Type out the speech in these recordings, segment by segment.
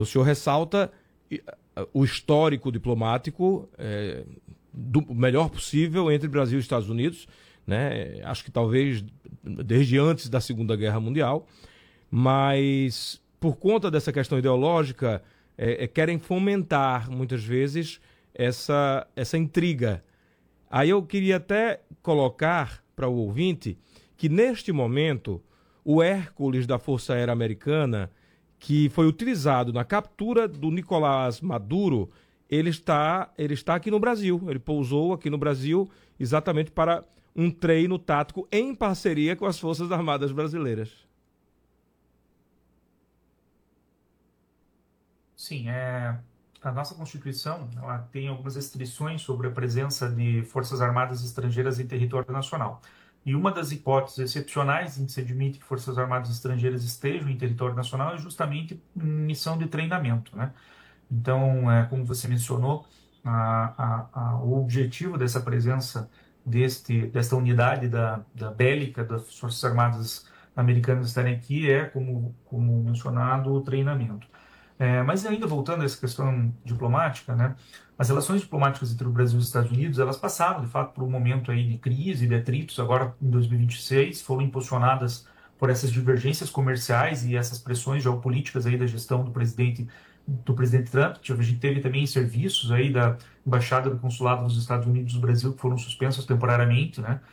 O senhor ressalta o histórico diplomático do melhor possível entre Brasil e Estados Unidos, né? Acho que talvez desde antes da Segunda Guerra Mundial, mas por conta dessa questão ideológica, querem fomentar muitas vezes essa intriga. Aí eu queria até colocar para o ouvinte que neste momento o Hércules da Força Aérea Americana, que foi utilizado na captura do Nicolás Maduro, ele está aqui no Brasil. Ele pousou aqui no Brasil exatamente para um treino tático em parceria com as Forças Armadas Brasileiras. Sim, a nossa Constituição ela tem algumas restrições sobre a presença de forças armadas estrangeiras em território nacional. E uma das hipóteses excepcionais em que se admite que forças armadas estrangeiras estejam em território nacional é justamente em missão de treinamento, né? Então, como você mencionou, o objetivo dessa presença desta unidade da bélica das Forças Armadas Americanas estarem aqui como mencionado, o treinamento. Mas ainda voltando a essa questão diplomática, né, as relações diplomáticas entre o Brasil e os Estados Unidos, elas passaram, de fato, por um momento aí de crise, de atritos, agora em 2026, foram impulsionadas por essas divergências comerciais e essas pressões geopolíticas aí da gestão do presidente Trump. A gente teve também serviços aí da Embaixada do Consulado dos Estados Unidos do Brasil que foram suspensos temporariamente, né?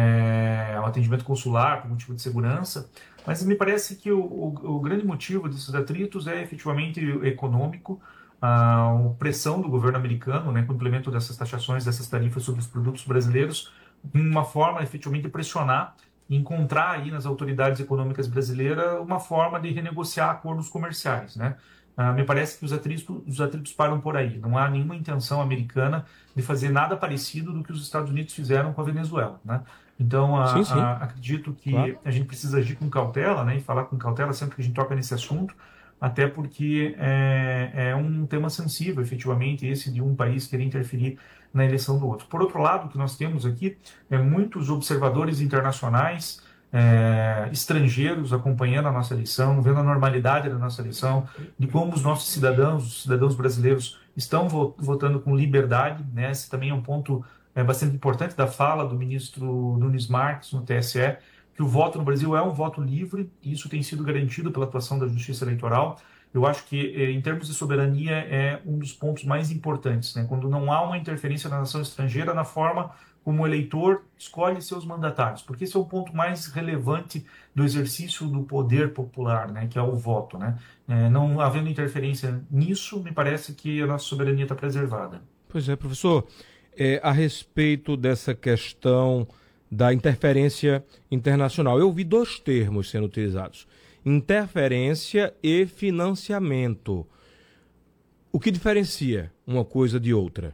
O atendimento consular por motivo de segurança. Mas me parece que o grande motivo desses atritos é efetivamente econômico, a pressão do governo americano, né, com o implemento dessas taxações, dessas tarifas sobre os produtos brasileiros, uma forma efetivamente de pressionar e encontrar aí nas autoridades econômicas brasileiras uma forma de renegociar acordos comerciais, né? Me parece que os atritos param por aí. Não há nenhuma intenção americana de fazer nada parecido do que os Estados Unidos fizeram com a Venezuela, né? Então, Sim, sim, acredito claro. que a gente precisa agir com cautela, né, e falar com cautela sempre que a gente toca nesse assunto, até porque é um tema sensível, efetivamente, esse de um país querer interferir na eleição do outro. Por outro lado, o que nós temos aqui é muitos observadores internacionais, estrangeiros acompanhando a nossa eleição, vendo a normalidade da nossa eleição, de como os cidadãos brasileiros estão votando com liberdade, né? Esse também é um ponto bastante importante da fala do ministro Nunes Marques no TSE, que o voto no Brasil é um voto livre, e isso tem sido garantido pela atuação da Justiça Eleitoral. Eu acho que, em termos de soberania, é um dos pontos mais importantes, né? Quando não há uma interferência da nação estrangeira na forma como o eleitor escolhe seus mandatários, porque esse é o ponto mais relevante do exercício do poder popular, né? Que é o voto, né? Não havendo interferência nisso, me parece que a nossa soberania está preservada. Pois é, professor, a respeito dessa questão da interferência internacional, eu vi dois termos sendo utilizados: interferência e financiamento. O que diferencia uma coisa de outra?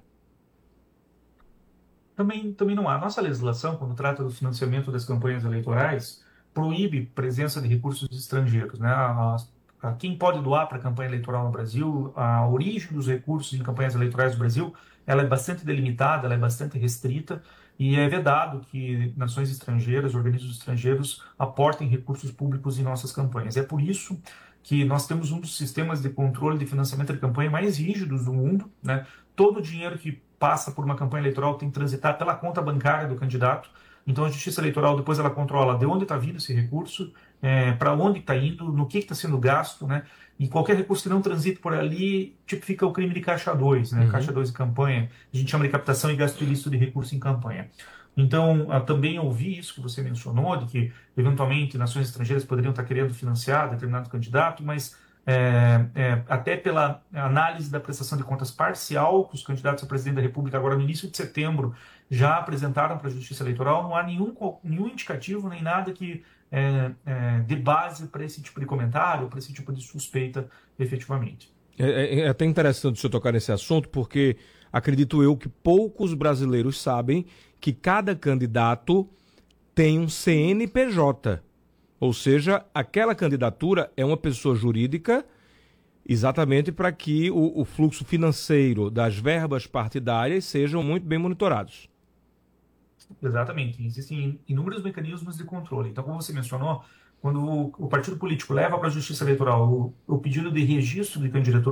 Também não há. Nossa legislação, quando trata do financiamento das campanhas eleitorais, proíbe presença de recursos estrangeiros, né? Quem pode doar para a campanha eleitoral no Brasil, a origem dos recursos em campanhas eleitorais do Brasil, ela é bastante delimitada, ela é bastante restrita, e é vedado que nações estrangeiras, organismos estrangeiros aportem recursos públicos em nossas campanhas. É por isso que nós temos um dos sistemas de controle de financiamento de campanha mais rígidos do mundo, né? Todo o dinheiro que passa por uma campanha eleitoral tem que transitar pela conta bancária do candidato. Então a Justiça Eleitoral depois ela controla de onde está vindo esse recurso, para onde está indo, no que está sendo gasto, né? E qualquer recurso que não transite por ali tipifica o crime de caixa 2, né? Caixa Uhum. 2 de campanha, a gente chama de captação e gasto ilícito de recurso em campanha. Então, também ouvi isso que você mencionou, de que eventualmente nações estrangeiras poderiam estar querendo financiar determinado candidato, mas até pela análise da prestação de contas parcial que os candidatos a presidente da República, agora no início de setembro, já apresentaram para a Justiça Eleitoral, não há nenhum indicativo, nem nada que dê base para esse tipo de comentário, para esse tipo de suspeita efetivamente. É até interessante o senhor tocar nesse assunto, porque acredito eu que poucos brasileiros sabem que cada candidato tem um CNPJ. Ou seja, aquela candidatura é uma pessoa jurídica exatamente para que o fluxo financeiro das verbas partidárias sejam muito bem monitorados. Exatamente. Existem inúmeros mecanismos de controle. Então, como você mencionou, quando o partido político leva para a Justiça Eleitoral o pedido de registro de candidatura